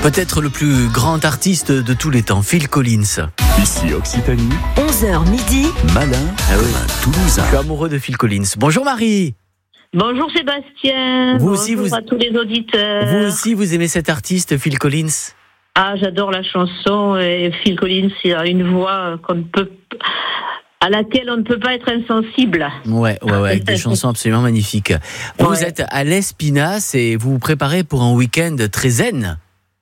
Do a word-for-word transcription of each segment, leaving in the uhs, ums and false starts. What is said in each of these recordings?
Peut-être le plus grand artiste de tous les temps, Phil Collins. Ici Occitanie, onze heures midi, malin Ah oui. comme un Toulousain. Je suis amoureux de Phil Collins. Bonjour Marie. Bonjour Sébastien, Vous bonjour aussi, vous- à tous les auditeurs. Vous aussi, vous aimez cet artiste, Phil Collins? Ah, j'adore la chanson et Phil Collins, il a une voix qu'on ne peut, à laquelle on ne peut pas être insensible. Ouais, ouais, ouais, avec des chansons absolument magnifiques. Vous Ouais. êtes à l'Espinasse et vous vous préparez pour un week-end très zen.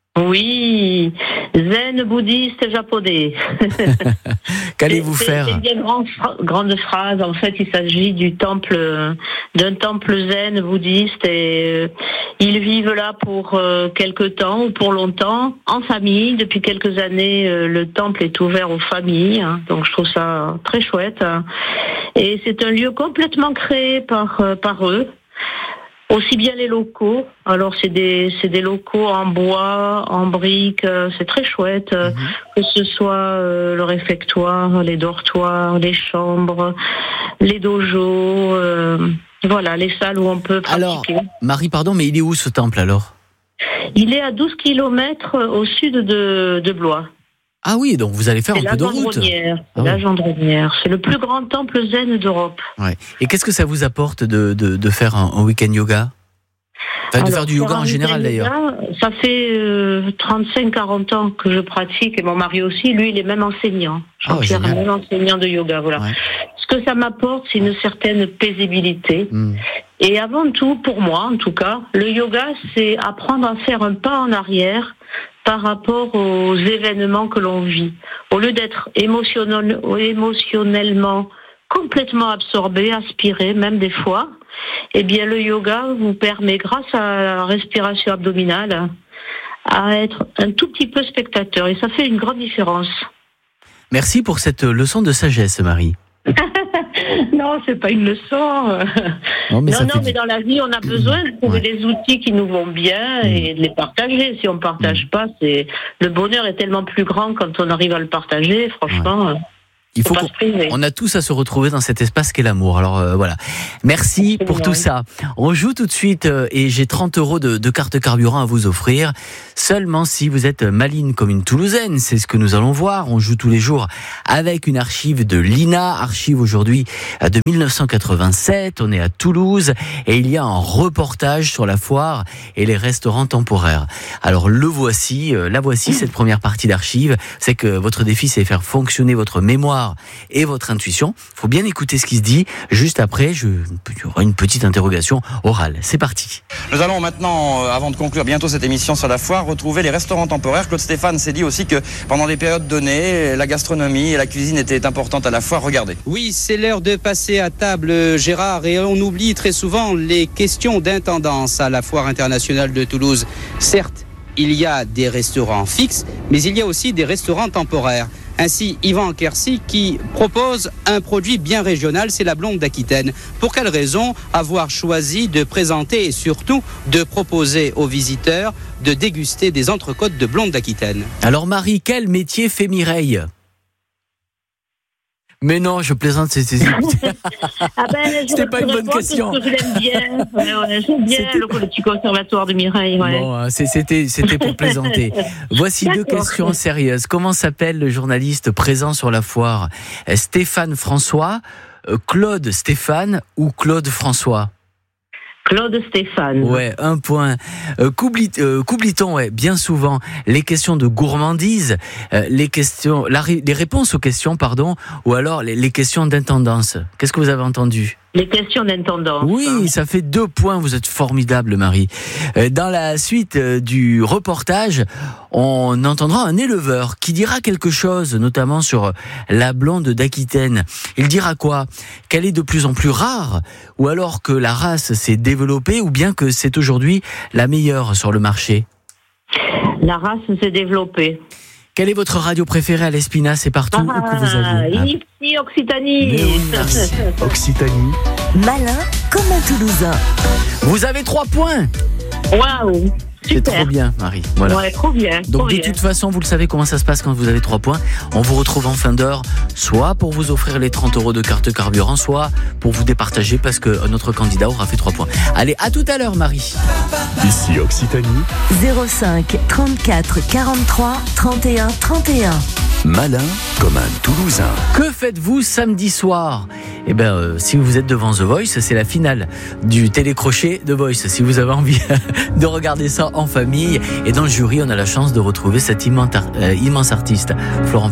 Oui, zen bouddhiste japonais. Qu'allez-vous C'est- faire? C'est une bien grande, fra- grande phrase. En fait, il s'agit du temple, euh, d'un temple zen bouddhiste et euh, ils vivent là pour euh, quelque temps ou pour longtemps en famille. Depuis quelques années, euh, le temple est ouvert aux familles, hein, donc je trouve ça très chouette. hein. Et c'est un lieu complètement créé par euh, par eux. Aussi bien les locaux. Alors c'est des c'est des locaux en bois, en briques. euh, C'est très chouette. euh, Mhm. Que ce soit euh, le réfectoire, les dortoirs, les chambres, les dojos. euh, voilà, les salles où on peut Alors, pratiquer. Marie, pardon, mais il est où ce temple alors? Il est à douze kilomètres au sud de, de Blois. Ah oui, donc vous allez faire C'est un la peu de route. Gendronnière. Ah La oui. Gendronnière. C'est le plus grand temple zen d'Europe. Ouais. Et qu'est-ce que ça vous apporte de, de, de faire un, un week-end yoga? Enfin, de Alors, faire du yoga faire en un général week-end d'ailleurs. yoga, Ça fait euh, trente-cinq à quarante ans que je pratique et mon mari aussi. Lui, il est même enseignant. Ah, Jean-Pierre est génial. même enseignant de yoga. Voilà. Ouais. Ce que ça m'apporte, c'est une certaine paisibilité. Hmm. Et avant tout, pour moi en tout cas, le yoga, c'est apprendre à faire un pas en arrière par rapport aux événements que l'on vit. Au lieu d'être émotionnel, émotionnellement complètement absorbé, aspiré, même des fois, eh bien le yoga vous permet, grâce à la respiration abdominale, à être un tout petit peu spectateur. Et ça fait une grande différence. Merci pour cette leçon de sagesse, Marie. Non, c'est pas une leçon. Non, mais non, ça non, fait mais du- dans la vie, on a besoin de trouver Ouais. des outils qui nous vont bien et de les partager. Si on partage pas, c'est le bonheur est tellement plus grand quand on arrive à le partager. Franchement, euh, Il faut faut pas qu'on se priver. on a tous à se retrouver dans cet espace qu'est l'amour. Alors euh, voilà. Merci pour tout ça. On joue tout de suite euh, et j'ai trente euros de, de carte carburant à vous offrir. Seulement si vous êtes maligne comme une Toulousaine, c'est ce que nous allons voir. On joue tous les jours avec une archive de l'I N A, archive aujourd'hui euh, de mille neuf cent quatre-vingt-sept. On est à Toulouse et il y a un reportage sur la foire et les restaurants temporaires. Alors le voici, euh, la voici cette première partie d'archive. C'est que votre défi, c'est faire fonctionner votre mémoire et votre intuition. Il faut bien écouter ce qui se dit. Juste après, je, il y aura une petite interrogation orale. C'est parti. Nous allons maintenant, euh, avant de conclure bientôt cette émission sur la foire, retrouver les restaurants temporaires. Claude Stéphane s'est dit aussi que pendant des périodes données, la gastronomie et la cuisine étaient importantes à la foire. Regardez. Oui, c'est l'heure de passer à table, Gérard, et on oublie très souvent les questions d'intendance à la Foire internationale de Toulouse. Certes, il y a des restaurants fixes, mais il y a aussi des restaurants temporaires. Ainsi, Yvan Quercy qui propose un produit bien régional, c'est la blonde d'Aquitaine. Pour quelle raison avoir choisi de présenter et surtout de proposer aux visiteurs de déguster des entrecôtes de blonde d'Aquitaine? Alors Marie, quel métier fait Mireille? Mais non, je plaisante, c'est c'est- Ah ben, je C'était pas une bonne réponds question. parce que je l'aime bien. Ouais, ouais, j'aime bien C'était le, le petit conservatoire de Mireille. Ouais. Bon, hein, c'est- c'était c'était pour plaisanter. Voici deux D'accord. questions sérieuses. Comment s'appelle le journaliste présent sur la foire? Euh, Stéphane François, euh, Claude Stéphane ou Claude François? Claude Stéphane. Ouais, un point. Euh, qu'oublie- euh, Qu'oublie-t-on, ouais, bien souvent, les questions de gourmandise, euh, les questions, la ré- les réponses aux questions, pardon, ou alors les, les questions d'intendance. Qu'est-ce que vous avez entendu? Les questions d'intendance. Oui, ça fait deux points. Vous êtes formidable, Marie. Euh, Dans la suite euh, du reportage, on entendra un éleveur qui dira quelque chose, notamment sur la blonde d'Aquitaine. Il dira quoi? Qu'elle est de plus en plus rare, ou alors que la race s'est développée, ou bien que c'est aujourd'hui la meilleure sur le marché. La race s'est développée. Quelle est votre radio préférée à l'Espinasse et partout où que vous allez? Ah. Ici, Occitanie. Mais oui, merci. Occitanie, malin comme un Toulousain. Vous avez trois points. Waouh. C'est Super. trop bien, Marie. Voilà. Ouais, trop bien. Donc trop de bien. toute façon, vous le savez comment ça se passe quand vous avez trois points. On vous retrouve en fin d'heure, soit pour vous offrir les trente euros de carte carburant, soit pour vous départager parce que notre candidat aura fait trois points. Allez, à tout à l'heure, Marie. Ici Occitanie, zéro cinq trente-quatre quarante-trois trente et un trente et un. malin comme un Toulousain. Que faites-vous samedi soir ? Eh bien, euh, si vous êtes devant The Voice, c'est la finale du télécrochet The Voice. Si vous avez envie de regarder ça en famille, et dans le jury, on a la chance de retrouver cet immense, euh, immense artiste, Florent